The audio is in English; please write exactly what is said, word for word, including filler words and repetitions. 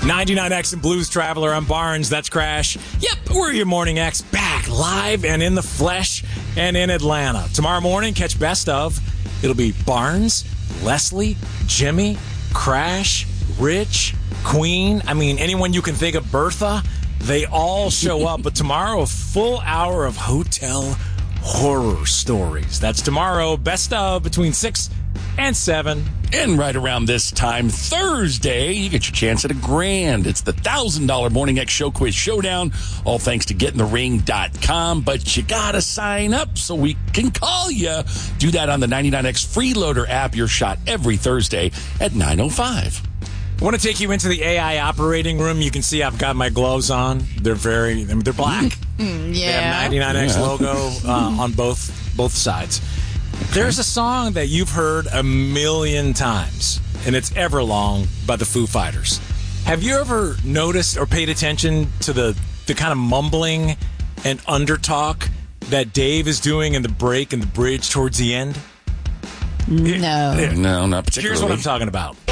ninety-nine X and Blues Traveler. I'm Barnes. That's Crash. Yep, we're your Morning X, back live and in the flesh and in Atlanta. Tomorrow morning, catch Best Of. It'll be Barnes, Leslie, Jimmy, Crash, Rich, Queen. I mean, anyone you can think of, Bertha. They all show up. But tomorrow, a full hour of hotel horror stories. That's tomorrow. Best Of between six and seven. And right around this time, Thursday, you get your chance at a grand. It's the one thousand dollars Morning X Show Quiz Showdown, all thanks to get in the ring dot com. But you got to sign up so we can call you. Do that on the ninety-nine X Freeloader app. Your shot every Thursday at nine oh five. I want to take you into the A I operating room. You can see I've got my gloves on. They're very, they're black. Mm, yeah. They have ninety-nine X Yeah. logo uh, on both both sides. There's a song that you've heard a million times, and it's Everlong by the Foo Fighters. Have you ever noticed or paid attention to the, the kind of mumbling and undertalk that Dave is doing in the break and the bridge towards the end? No. It- No, not particularly. Here's what I'm talking about.